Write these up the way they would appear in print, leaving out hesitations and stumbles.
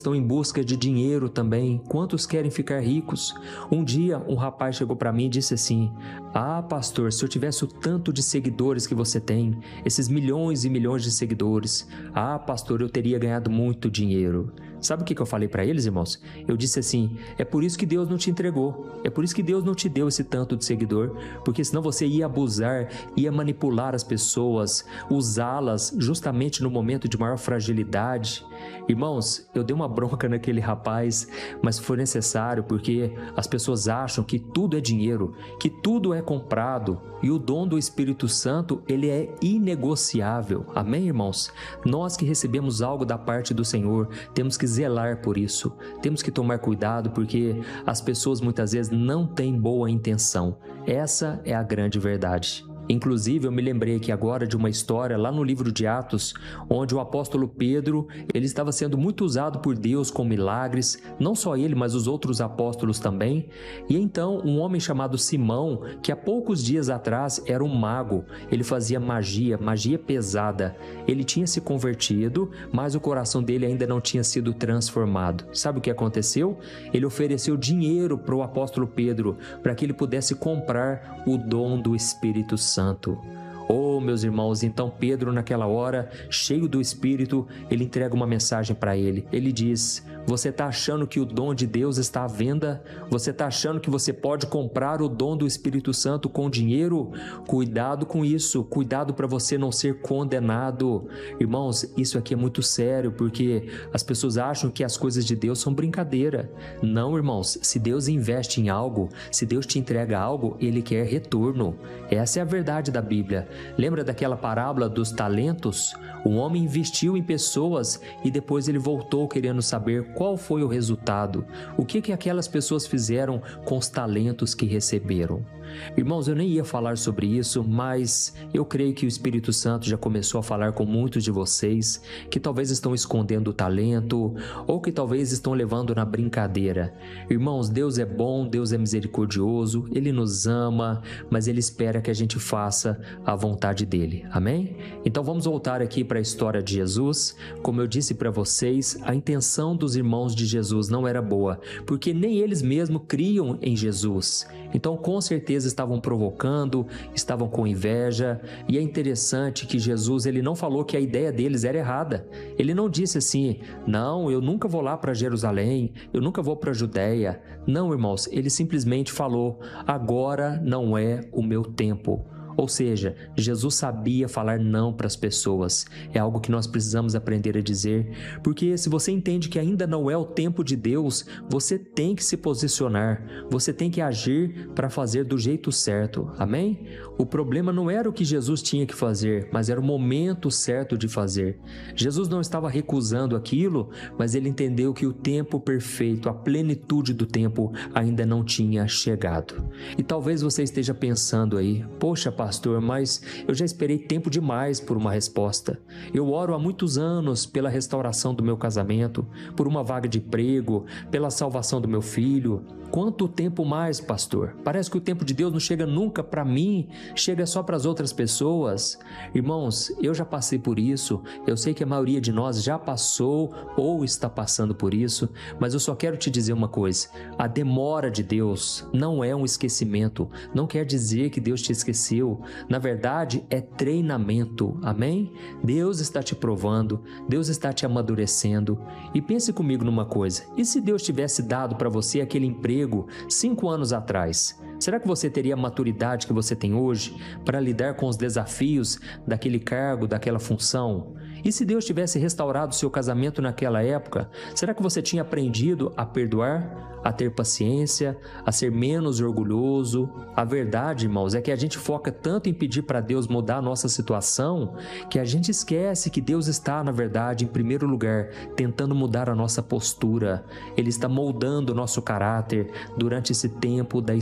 estão em busca de dinheiro também. Quantos querem ficar ricos? Um dia, um rapaz chegou para mim e disse assim: "Ah, pastor, se eu tivesse o tanto de seguidores que você tem, esses milhões e milhões de seguidores, ah, pastor, eu teria ganhado muito dinheiro." Sabe o que eu falei para eles, irmãos? Eu disse assim: é por isso que Deus não te entregou, é por isso que Deus não te deu esse tanto de seguidor, porque senão você ia abusar, ia manipular as pessoas, usá-las justamente no momento de maior fragilidade. Irmãos, eu dei uma bronca naquele rapaz, mas foi necessário, porque as pessoas acham que tudo é dinheiro, que tudo é comprado, e o dom do Espírito Santo, ele é inegociável. Amém, irmãos? Nós que recebemos algo da parte do Senhor, temos que zelar por isso, temos que tomar cuidado, porque as pessoas muitas vezes não têm boa intenção. Essa é a grande verdade. Inclusive, eu me lembrei aqui agora de uma história lá no livro de Atos, onde o apóstolo Pedro, ele estava sendo muito usado por Deus com milagres, não só ele, mas os outros apóstolos também. E então, um homem chamado Simão, que há poucos dias atrás era um mago, ele fazia magia pesada. Ele tinha se convertido, mas o coração dele ainda não tinha sido transformado. Sabe o que aconteceu? Ele ofereceu dinheiro para o apóstolo Pedro, para que ele pudesse comprar o dom do Espírito Santo. Oh, meus irmãos, então Pedro naquela hora, cheio do Espírito, ele entrega uma mensagem para ele. Ele diz: você está achando que o dom de Deus está à venda? Você está achando que você pode comprar o dom do Espírito Santo com dinheiro? Cuidado com isso, cuidado para você não ser condenado. Irmãos, isso aqui é muito sério, porque as pessoas acham que as coisas de Deus são brincadeira. Não, irmãos, se Deus investe em algo, se Deus te entrega algo, Ele quer retorno. Essa é a verdade da Bíblia. Lembra daquela parábola dos talentos? Um homem investiu em pessoas e depois ele voltou querendo saber qual foi o resultado. O que aquelas pessoas fizeram com os talentos que receberam? Irmãos, eu nem ia falar sobre isso, mas eu creio que o Espírito Santo já começou a falar com muitos de vocês que talvez estão escondendo o talento ou que talvez estão levando na brincadeira. Irmãos, Deus é bom, Deus é misericordioso, Ele nos ama, mas Ele espera que a gente faça a vontade dEle. Amém? Então vamos voltar aqui para a história de Jesus. Como eu disse para vocês, a intenção dos irmãos de Jesus não era boa, porque nem eles mesmos criam em Jesus. Então, com certeza, estavam provocando, estavam com inveja, e é interessante que Jesus, ele não falou que a ideia deles era errada. Ele não disse assim: não, eu nunca vou lá para Jerusalém, eu nunca vou para a Judéia. Não, irmãos, ele simplesmente falou: agora não é o meu tempo. Ou seja, Jesus sabia falar não para as pessoas. É algo que nós precisamos aprender a dizer, porque se você entende que ainda não é o tempo de Deus, você tem que se posicionar, você tem que agir para fazer do jeito certo. Amém? O problema não era o que Jesus tinha que fazer, mas era o momento certo de fazer. Jesus não estava recusando aquilo, mas ele entendeu que o tempo perfeito, a plenitude do tempo ainda não tinha chegado. E talvez você esteja pensando aí: poxa, pastor, mas eu já esperei tempo demais por uma resposta. Eu oro há muitos anos pela restauração do meu casamento, por uma vaga de emprego, pela salvação do meu filho. Quanto tempo mais, pastor? Parece que o tempo de Deus não chega nunca para mim, chega só para as outras pessoas. Irmãos, eu já passei por isso, eu sei que a maioria de nós já passou ou está passando por isso, mas eu só quero te dizer uma coisa: a demora de Deus não é um esquecimento, não quer dizer que Deus te esqueceu. Na verdade, é treinamento, amém? Deus está te provando, Deus está te amadurecendo. E pense comigo numa coisa: e se Deus tivesse dado para você aquele emprego 5 anos atrás? Será que você teria a maturidade que você tem hoje para lidar com os desafios daquele cargo, daquela função? E se Deus tivesse restaurado o seu casamento naquela época, será que você tinha aprendido a perdoar, a ter paciência, a ser menos orgulhoso? A verdade, irmãos, é que a gente foca tanto em pedir para Deus mudar a nossa situação, que a gente esquece que Deus está, na verdade, em primeiro lugar, tentando mudar a nossa postura. Ele está moldando o nosso caráter durante esse tempo da espera.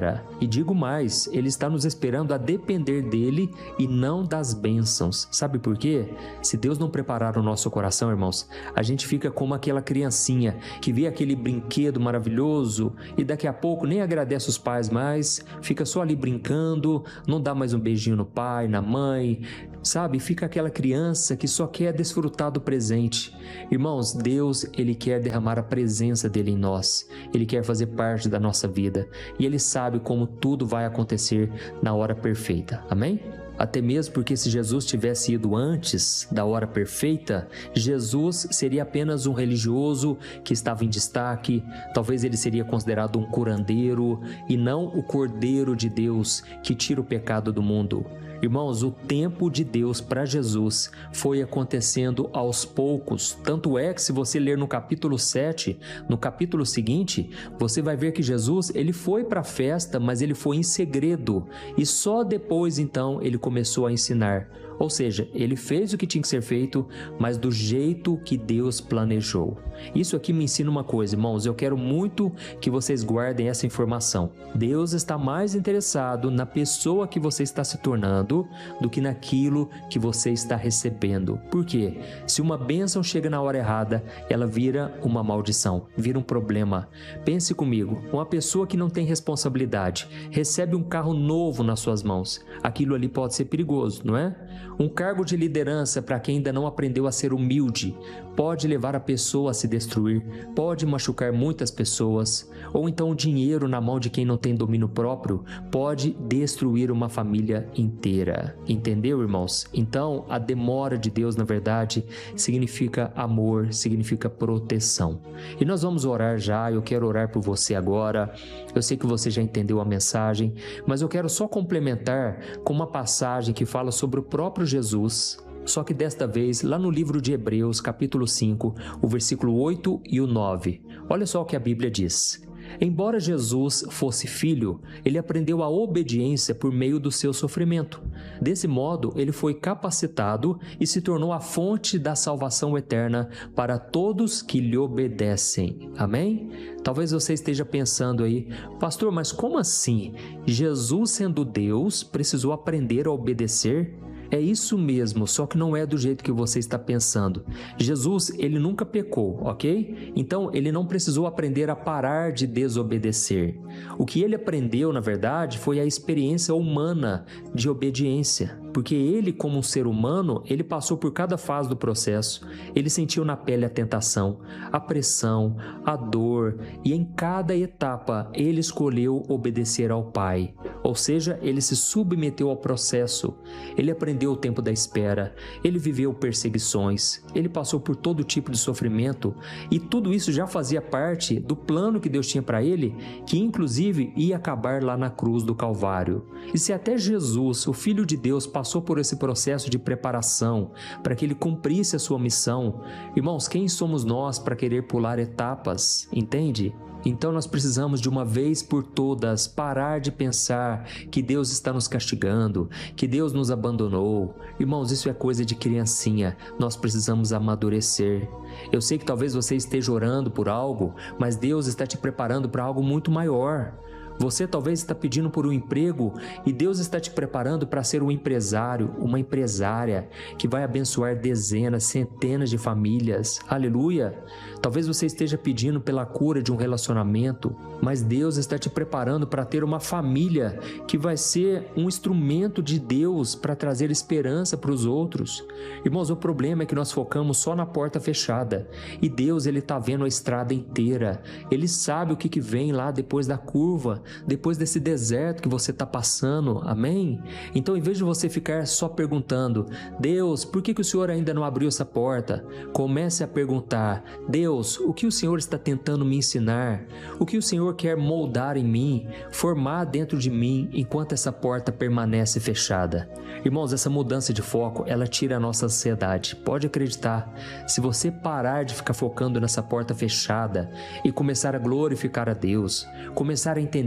espera. E digo mais, Ele está nos esperando a depender dEle e não das bênçãos. Sabe por quê? Se Deus não preparar o nosso coração, irmãos, a gente fica como aquela criancinha que vê aquele brinquedo maravilhoso e daqui a pouco nem agradece os pais mais, fica só ali brincando, não dá mais um beijinho no pai, na mãe, sabe? Fica aquela criança que só quer desfrutar do presente. Irmãos, Deus, Ele quer derramar a presença dEle em nós. Ele quer fazer parte da nossa vida. E Ele sabe como tudo vai acontecer na hora perfeita. Amém? Até mesmo porque se Jesus tivesse ido antes da hora perfeita, Jesus seria apenas um religioso que estava em destaque, talvez ele seria considerado um curandeiro e não o Cordeiro de Deus que tira o pecado do mundo. Irmãos, o tempo de Deus para Jesus foi acontecendo aos poucos. Tanto é que se você ler no capítulo 7, no capítulo seguinte, você vai ver que Jesus, ele foi para a festa, mas ele foi em segredo. E só depois, então, ele começou a ensinar. Ou seja, ele fez o que tinha que ser feito, mas do jeito que Deus planejou. Isso aqui me ensina uma coisa, irmãos, eu quero muito que vocês guardem essa informação. Deus está mais interessado na pessoa que você está se tornando do que naquilo que você está recebendo. Por quê? Se uma bênção chega na hora errada, ela vira uma maldição, vira um problema. Pense comigo, uma pessoa que não tem responsabilidade, recebe um carro novo nas suas mãos, aquilo ali pode ser perigoso, não é? Um cargo de liderança para quem ainda não aprendeu a ser humilde pode levar a pessoa a se destruir, pode machucar muitas pessoas, ou então o dinheiro na mão de quem não tem domínio próprio pode destruir uma família inteira. Entendeu, irmãos? Então, a demora de Deus, na verdade, significa amor, significa proteção. E nós vamos orar já, eu quero orar por você agora. Eu sei que você já entendeu a mensagem, mas eu quero só complementar com uma passagem que fala sobre o próprio Jesus, só que desta vez lá no livro de Hebreus, capítulo 5, o versículo 8 e o 9. Olha só o que a Bíblia diz. Embora Jesus fosse filho, ele aprendeu a obediência por meio do seu sofrimento. Desse modo, ele foi capacitado e se tornou a fonte da salvação eterna para todos que lhe obedecem. Amém? Talvez você esteja pensando aí, pastor, mas como assim? Jesus, sendo Deus, precisou aprender a obedecer? É isso mesmo, só que não é do jeito que você está pensando. Jesus, ele nunca pecou, ok? Então, ele não precisou aprender a parar de desobedecer. O que ele aprendeu, na verdade, foi a experiência humana de obediência. Porque ele, como um ser humano, ele passou por cada fase do processo. Ele sentiu na pele a tentação, a pressão, a dor, e em cada etapa ele escolheu obedecer ao Pai. Ou seja, ele se submeteu ao processo. Ele aprendeu o tempo da espera, ele viveu perseguições, ele passou por todo tipo de sofrimento, e tudo isso já fazia parte do plano que Deus tinha para ele, que inclusive ia acabar lá na cruz do Calvário. E se até Jesus, o Filho de Deus, passou por esse processo de preparação para que ele cumprisse a sua missão, irmãos, quem somos nós para querer pular etapas, entende? Então nós precisamos de uma vez por todas parar de pensar que Deus está nos castigando, que Deus nos abandonou. Irmãos, isso é coisa de criancinha, nós precisamos amadurecer. Eu sei que talvez você esteja orando por algo, mas Deus está te preparando para algo muito maior. Você talvez está pedindo por um emprego e Deus está te preparando para ser um empresário, uma empresária que vai abençoar dezenas, centenas de famílias. Aleluia! Talvez você esteja pedindo pela cura de um relacionamento, mas Deus está te preparando para ter uma família que vai ser um instrumento de Deus para trazer esperança para os outros. Irmãos, o problema é que nós focamos só na porta fechada e Deus, ele está vendo a estrada inteira. Ele sabe o que vem lá depois da curva, depois desse deserto que você está passando, amém? Então, em vez de você ficar só perguntando, Deus, por que o Senhor ainda não abriu essa porta? Comece a perguntar, Deus, o que o Senhor está tentando me ensinar? O que o Senhor quer moldar em mim, formar dentro de mim, enquanto essa porta permanece fechada? Irmãos, essa mudança de foco, ela tira a nossa ansiedade. Pode acreditar, se você parar de ficar focando nessa porta fechada e começar a glorificar a Deus, começar a entender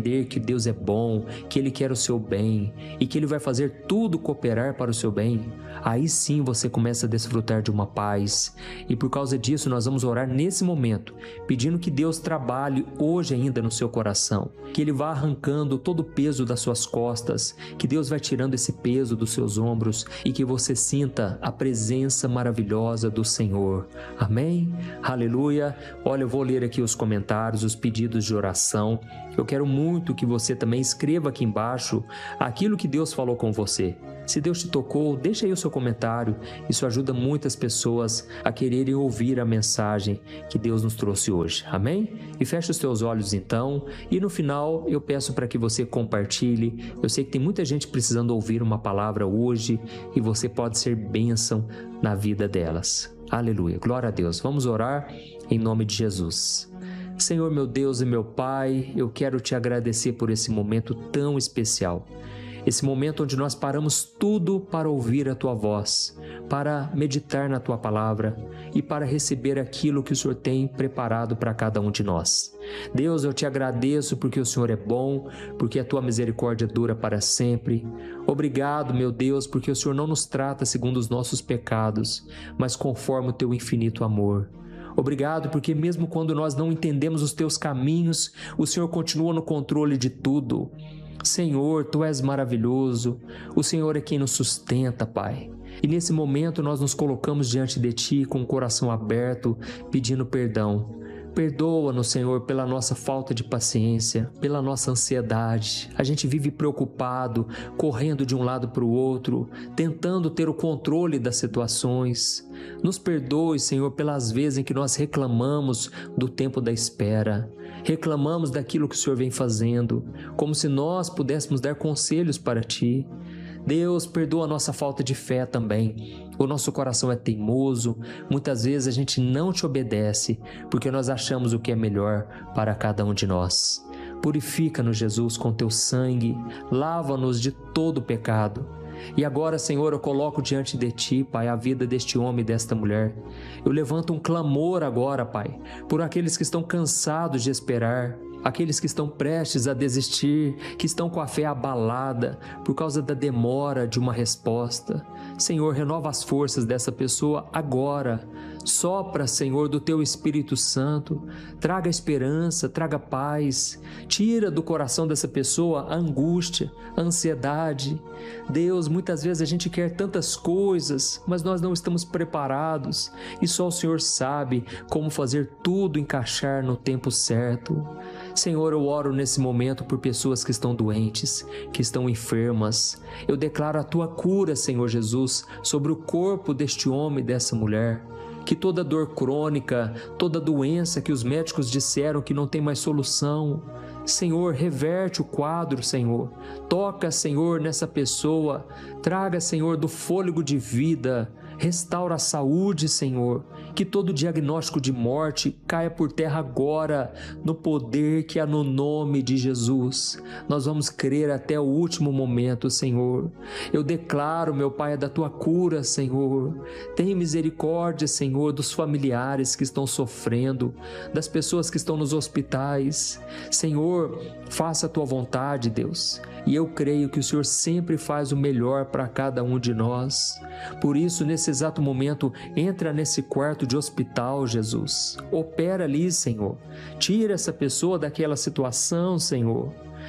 entender que Deus é bom, que Ele quer o seu bem e que Ele vai fazer tudo cooperar para o seu bem, aí sim você começa a desfrutar de uma paz. E por causa disso nós vamos orar nesse momento, pedindo que Deus trabalhe hoje ainda no seu coração, que Ele vá arrancando todo o peso das suas costas, que Deus vai tirando esse peso dos seus ombros e que você sinta a presença maravilhosa do Senhor. Amém? Aleluia! Olha, eu vou ler aqui os comentários, os pedidos de oração. Eu quero muito que você também escreva aqui embaixo aquilo que Deus falou com você. Se Deus te tocou, deixa aí o seu comentário. Isso ajuda muitas pessoas a quererem ouvir a mensagem que Deus nos trouxe hoje. Amém? E feche os teus olhos então. E no final eu peço para que você compartilhe. Eu sei que tem muita gente precisando ouvir uma palavra hoje e você pode ser bênção na vida delas. Aleluia. Glória a Deus. Vamos orar em nome de Jesus. Senhor, meu Deus e meu Pai, eu quero te agradecer por esse momento tão especial. Esse momento onde nós paramos tudo para ouvir a Tua voz, para meditar na Tua palavra e para receber aquilo que o Senhor tem preparado para cada um de nós. Deus, eu te agradeço porque o Senhor é bom, porque a Tua misericórdia dura para sempre. Obrigado, meu Deus, porque o Senhor não nos trata segundo os nossos pecados, mas conforme o Teu infinito amor. Obrigado porque mesmo quando nós não entendemos os Teus caminhos, o Senhor continua no controle de tudo. Senhor, Tu és maravilhoso, o Senhor é quem nos sustenta, Pai. E nesse momento nós nos colocamos diante de Ti com o coração aberto, pedindo perdão. Perdoa-nos, Senhor, pela nossa falta de paciência, pela nossa ansiedade. A gente vive preocupado, correndo de um lado para o outro, tentando ter o controle das situações. Nos perdoe, Senhor, pelas vezes em que nós reclamamos do tempo da espera. Reclamamos daquilo que o Senhor vem fazendo, como se nós pudéssemos dar conselhos para Ti. Deus, perdoa a nossa falta de fé também. O nosso coração é teimoso, muitas vezes a gente não Te obedece, porque nós achamos o que é melhor para cada um de nós. Purifica-nos, Jesus, com Teu sangue, lava-nos de todo o pecado. E agora, Senhor, eu coloco diante de Ti, Pai, a vida deste homem e desta mulher. Eu levanto um clamor agora, Pai, por aqueles que estão cansados de esperar, aqueles que estão prestes a desistir, que estão com a fé abalada por causa da demora de uma resposta. Senhor, renova as forças dessa pessoa agora. Sopra, Senhor, do Teu Espírito Santo. Traga esperança, traga paz. Tira do coração dessa pessoa a angústia, a ansiedade. Deus, muitas vezes a gente quer tantas coisas, mas nós não estamos preparados. E só o Senhor sabe como fazer tudo encaixar no tempo certo. Senhor, eu oro nesse momento por pessoas que estão doentes, que estão enfermas. Eu declaro a Tua cura, Senhor Jesus, sobre o corpo deste homem e dessa mulher. Que toda dor crônica, toda doença que os médicos disseram que não tem mais solução, Senhor, reverte o quadro, Senhor. Toca, Senhor, nessa pessoa. Traga, Senhor, do fôlego de vida. Restaura a saúde, Senhor. Que todo diagnóstico de morte caia por terra agora, no poder que há no nome de Jesus. Nós vamos crer até o último momento, Senhor. Eu declaro, meu Pai, da Tua cura, Senhor. Tem misericórdia, Senhor, dos familiares que estão sofrendo, das pessoas que estão nos hospitais. Senhor, faça a Tua vontade, Deus. E eu creio que o Senhor sempre faz o melhor para cada um de nós. Por isso, nesse exato momento, entra nesse quarto de hospital, Jesus. Opera ali, Senhor. Tira essa pessoa daquela situação, Senhor.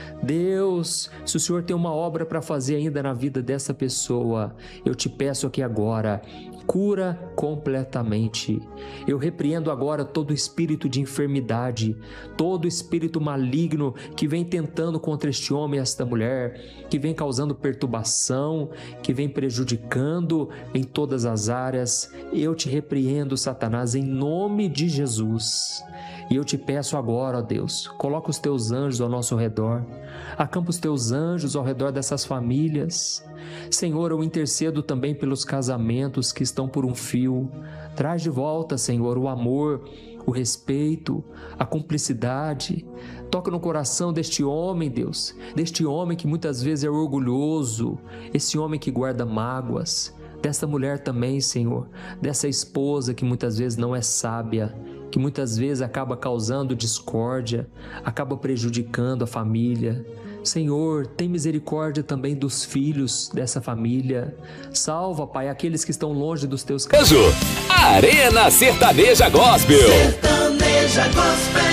Deus, se o Senhor tem uma obra para fazer ainda na vida dessa pessoa, eu te peço aqui agora, cura completamente. Eu repreendo agora todo espírito de enfermidade, todo espírito maligno que vem tentando contra este homem e esta mulher, que vem causando perturbação, que vem prejudicando em todas as áreas. Eu te repreendo, Satanás, em nome de Jesus. E eu te peço agora, ó Deus, coloca os Teus anjos ao nosso redor, acampa os Teus anjos ao redor dessas famílias. Senhor, eu intercedo também pelos casamentos que estão por um fio. Traz de volta, Senhor, o amor, o respeito, a cumplicidade. Toca no coração deste homem, Deus, deste homem que muitas vezes é orgulhoso, esse homem que guarda mágoas, dessa mulher também, Senhor, dessa esposa que muitas vezes não é sábia, que muitas vezes acaba causando discórdia, acaba prejudicando a família. Senhor, tem misericórdia também dos filhos dessa família. Salva, Pai, aqueles que estão longe dos teus caminhos. Arena Sertaneja Gospel. Sertaneja Gospel.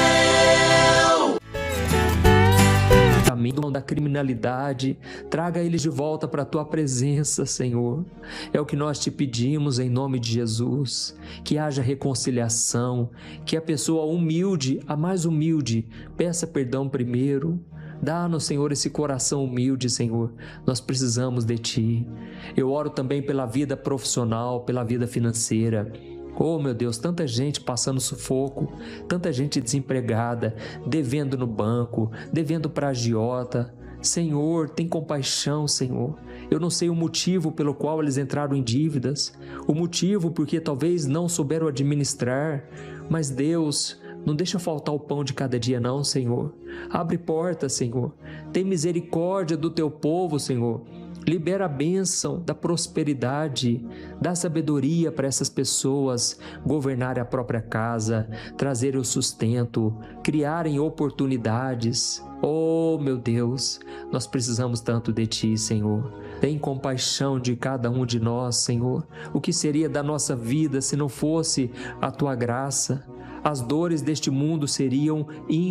Da criminalidade, traga eles de volta para a tua presença, Senhor. É o que nós te pedimos em nome de Jesus, que haja reconciliação, que a pessoa humilde, a mais humilde, peça perdão primeiro. Dá-nos, Senhor, esse coração humilde, Senhor. Nós precisamos de Ti. Eu oro também pela vida profissional, pela vida financeira. Oh, meu Deus, tanta gente passando sufoco, tanta gente desempregada, devendo no banco, devendo para agiota. Senhor, tem compaixão, Senhor. Eu não sei o motivo pelo qual eles entraram em dívidas, o motivo porque talvez não souberam administrar, mas Deus, não deixa faltar o pão de cada dia não, Senhor. Abre portas, Senhor. Tem misericórdia do teu povo, Senhor. Libera a bênção da prosperidade, dá sabedoria para essas pessoas governarem a própria casa, trazerem o sustento, criarem oportunidades. Oh, meu Deus, nós precisamos tanto de Ti, Senhor. Tem compaixão de cada um de nós, Senhor. O que seria da nossa vida se não fosse a Tua graça? As dores deste mundo seriam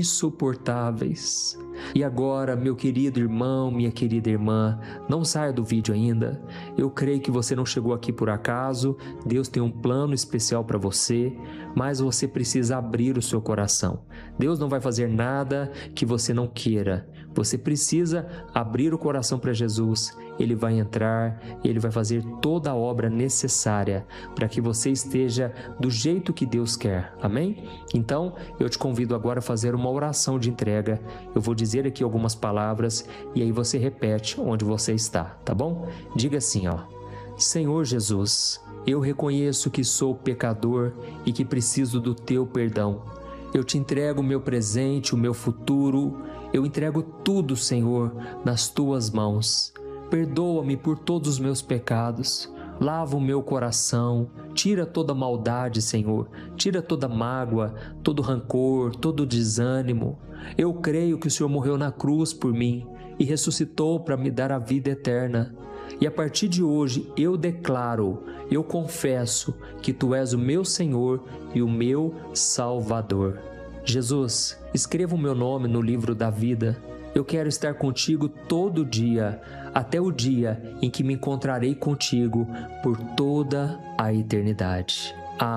insuportáveis. E agora, meu querido irmão, minha querida irmã, não saia do vídeo ainda. Eu creio que você não chegou aqui por acaso. Deus tem um plano especial para você, mas você precisa abrir o seu coração. Deus não vai fazer nada que você não queira. Você precisa abrir o coração para Jesus. Ele vai entrar, Ele vai fazer toda a obra necessária para que você esteja do jeito que Deus quer. Amém? Então, eu te convido agora a fazer uma oração de entrega. Eu vou dizer aqui algumas palavras e aí você repete onde você está, tá bom? Diga assim, ó: Senhor Jesus, eu reconheço que sou pecador e que preciso do Teu perdão. Eu te entrego o meu presente, o meu futuro. Eu entrego tudo, Senhor, nas Tuas mãos. Perdoa-me por todos os meus pecados. Lava o meu coração. Tira toda maldade, Senhor. Tira toda mágoa, todo rancor, todo desânimo. Eu creio que o Senhor morreu na cruz por mim e ressuscitou para me dar a vida eterna. E a partir de hoje eu declaro, eu confesso que Tu és o meu Senhor e o meu Salvador. Jesus, escreva o meu nome no livro da vida. Eu quero estar contigo todo dia, até o dia em que me encontrarei contigo por toda a eternidade.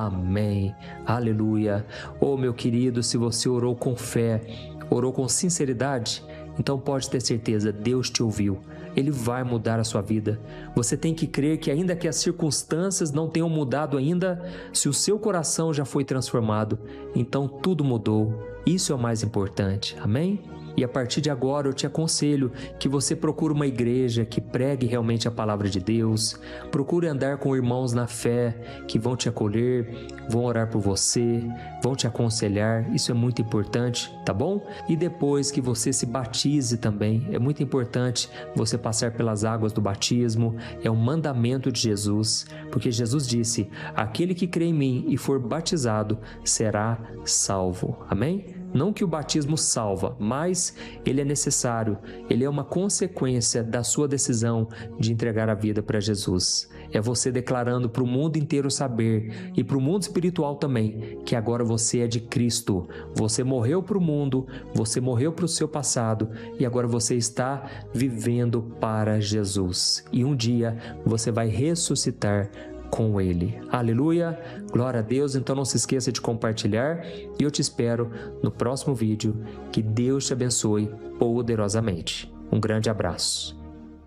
Amém. Aleluia. Oh, meu querido, se você orou com fé, orou com sinceridade, então pode ter certeza, Deus te ouviu. Ele vai mudar a sua vida. Você tem que crer que ainda que as circunstâncias não tenham mudado ainda, se o seu coração já foi transformado, então tudo mudou. Isso é o mais importante. Amém? E a partir de agora eu te aconselho que você procure uma igreja que pregue realmente a palavra de Deus, procure andar com irmãos na fé que vão te acolher, vão orar por você, vão te aconselhar, isso é muito importante, tá bom? E depois que você se batize também, é muito importante você passar pelas águas do batismo, é um mandamento de Jesus, porque Jesus disse, aquele que crê em mim e for batizado será salvo, amém? Não que o batismo salva, mas ele é necessário, ele é uma consequência da sua decisão de entregar a vida para Jesus. É você declarando para o mundo inteiro saber, e para o mundo espiritual também, que agora você é de Cristo. Você morreu para o mundo, você morreu para o seu passado, e agora você está vivendo para Jesus. E um dia você vai ressuscitar com Ele. Aleluia, glória a Deus. Então não se esqueça de compartilhar e eu te espero no próximo vídeo. Que Deus te abençoe poderosamente. Um grande abraço.